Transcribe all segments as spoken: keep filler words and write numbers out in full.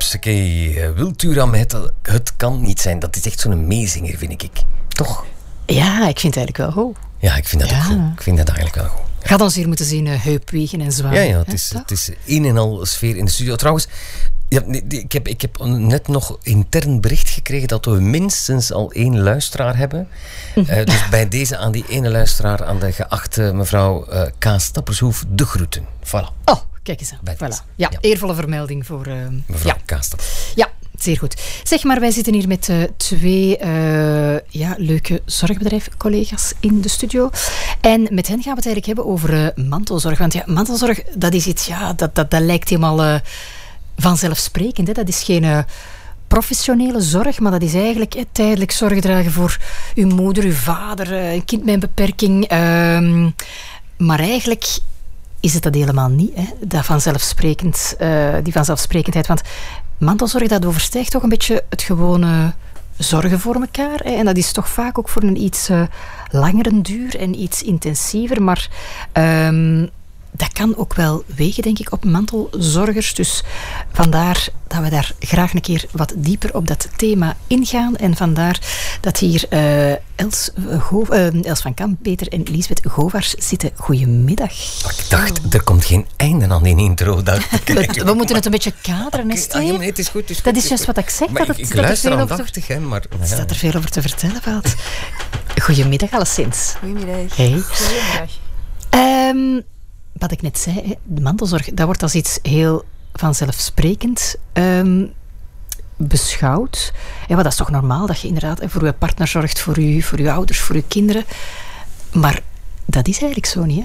Hupsakee, Wilturam, het, het kan niet zijn. Dat is echt zo'n meezinger, vind ik. Toch? Ja, ik vind het eigenlijk wel goed. Ja, ik vind dat ja. ook goed. Ik vind dat eigenlijk wel goed. Ja. Gaat ons hier moeten zien uh, heupwegen en zwaaien. Ja, ja, het is, het is een en al sfeer in de studio. Trouwens, ja, ik, heb, ik heb net nog intern bericht gekregen dat we minstens al één luisteraar hebben. Uh, dus bij deze aan die ene luisteraar, aan de geachte mevrouw uh, K. Stappershoef, de groeten. Voilà. Oh, kijk eens aan. Voilà. Ja, ja, eervolle vermelding voor... Uh, mevrouw ja. K. Stappershoef. Ja. Zeer goed. Zeg maar, wij zitten hier met uh, twee uh, ja, leuke zorgbedrijfcollega's in de studio. En met hen gaan we het eigenlijk hebben over uh, mantelzorg. Want ja, mantelzorg, dat is iets, ja, dat, dat, dat lijkt helemaal uh, vanzelfsprekend. Hè? Dat is geen uh, professionele zorg, maar dat is eigenlijk uh, tijdelijk zorg dragen voor uw moeder, uw vader, uh, een kind met een beperking. Uh, maar eigenlijk is het dat helemaal niet, hè? Dat vanzelfsprekend, uh, die vanzelfsprekendheid. Want mantelzorg, dat overstijgt toch een beetje het gewone zorgen voor elkaar. Hè? En dat is toch vaak ook voor een iets uh, langere duur en iets intensiever. Maar um, dat kan ook wel wegen, denk ik, op mantelzorgers. Dus vandaar dat we daar graag een keer wat dieper op dat thema ingaan. En vandaar dat hier uh, Els, uh, Go, uh, Els van Kamp, Peter en Liesbeth Govaers zitten. Goedemiddag. Oh, ik dacht, er komt geen einde aan die intro. Dat we, we moeten het een beetje kaderen, hè, ah, ja, nee, het is goed, het is goed, dat is is juist goed. wat ik zeg. Maar dat ik, het, ik dat luister er aandachtig, hè, maar... Er staat er veel over te vertellen valt. Goedemiddag, alleszins. Goedemiddag. Hey. Goedemiddag. Um, wat ik net zei, de mantelzorg, dat wordt als iets heel vanzelfsprekend um, beschouwd. Ja, maar dat is toch normaal dat je inderdaad voor je partner zorgt, voor je, voor je ouders, voor je kinderen. Maar dat is eigenlijk zo niet, hè?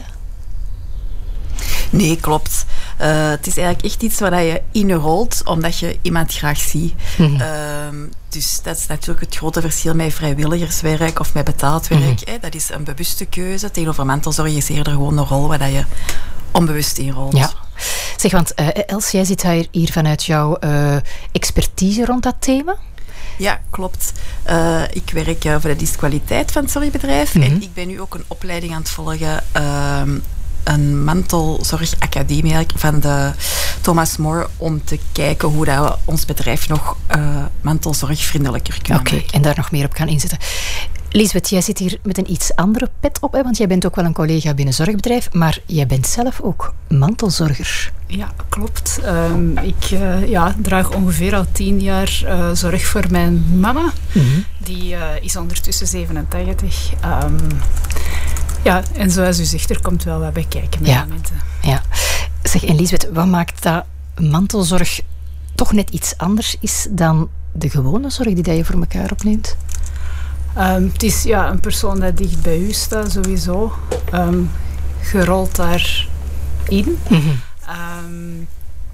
Nee, klopt. Uh, het is eigenlijk echt iets waar je in rolt, omdat je iemand graag ziet. Mm-hmm. Uh, dus dat is natuurlijk het grote verschil met vrijwilligerswerk of met betaald werk. Mm-hmm. Hè. Dat is een bewuste keuze. Tegenover mantelzorg is eerder gewoon een rol waar je onbewust in rolt. Ja. Zeg, want uh, Els, jij zit hier, hier vanuit jouw uh, expertise rond dat thema. Ja, klopt. Uh, ik werk uh, voor de dienstkwaliteit van het zorgbedrijf. Mm-hmm. En ik ben nu ook een opleiding aan het volgen... Uh, een mantelzorgacademie van de Thomas More om te kijken hoe dat we ons bedrijf nog uh, mantelzorgvriendelijker kunnen Oké, okay, en daar nog meer op gaan inzetten. Liesbeth, jij zit hier met een iets andere pet op, hè, want jij bent ook wel een collega binnen zorgbedrijf, maar jij bent zelf ook mantelzorger. Ja, klopt. Um, ik uh, ja, draag ongeveer al tien jaar uh, zorg voor mijn mama. Mm-hmm. Die uh, is ondertussen zevenentachtig. Um, Ja, en zoals u zegt, er komt wel wat bij kijken met ja. momenten. Ja. Zeg, en Liesbeth, wat maakt dat mantelzorg toch net iets anders is dan de gewone zorg die dat je voor elkaar opneemt? Um, het is ja, een persoon die dicht bij u staat, sowieso. Um, je rolt daarin. Mm-hmm. Um,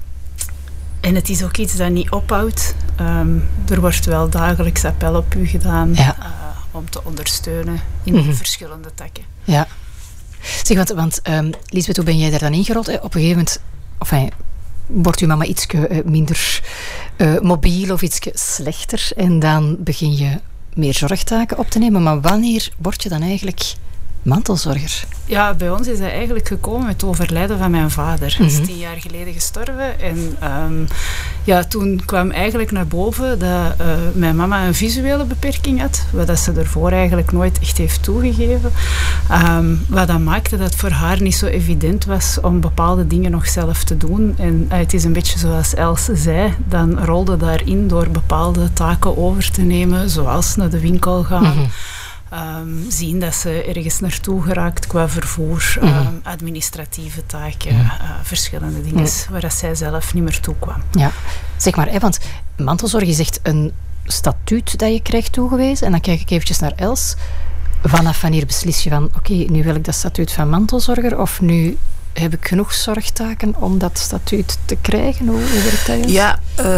en het is ook iets dat niet ophoudt. Um, er wordt wel dagelijks appel op u gedaan. Ja. Uh, om te ondersteunen in mm-hmm. verschillende takken. Ja. Zeg, want, want um, Liesbeth, hoe ben jij daar dan ingerold? Op een gegeven moment, enfin, wordt uw mama iets uh, minder uh, mobiel of iets slechter en dan begin je meer zorgtaken op te nemen. Maar wanneer word je dan eigenlijk mantelzorger? Ja, bij ons is dat eigenlijk gekomen met het overlijden van mijn vader. Hij mm-hmm. is tien jaar geleden gestorven. En um, ja, toen kwam eigenlijk naar boven dat uh, mijn mama een visuele beperking had. Wat dat ze ervoor eigenlijk nooit echt heeft toegegeven. Um, wat dat maakte dat het voor haar niet zo evident was om bepaalde dingen nog zelf te doen. En uh, het is een beetje zoals Els zei. Dan rolde daarin door bepaalde taken over te nemen. Zoals naar de winkel gaan. Mm-hmm. Um, zien dat ze ergens naartoe geraakt qua vervoer, um, mm-hmm. administratieve taken, mm-hmm. uh, verschillende dingen mm-hmm. waar dat zij zelf niet meer toe kwam. Ja, zeg maar, hè, want mantelzorg is echt een statuut dat je krijgt toegewezen. En dan kijk ik eventjes naar Els. Vanaf wanneer beslis je van, oké, okay, nu wil ik dat statuut van mantelzorger of nu heb ik genoeg zorgtaken om dat statuut te krijgen? Hoe, hoe werkt dat? Ja,